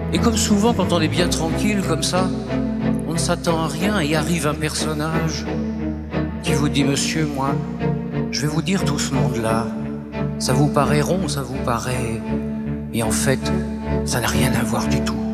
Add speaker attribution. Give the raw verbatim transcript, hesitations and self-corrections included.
Speaker 1: Et comme souvent, quand on est bien tranquille comme ça, on ne s'attend à rien et arrive un personnage qui vous dit: monsieur, moi, je vais vous dire tout ce monde-là. Ça vous paraît rond, ça vous paraît... Et en fait, ça n'a rien à voir du tout.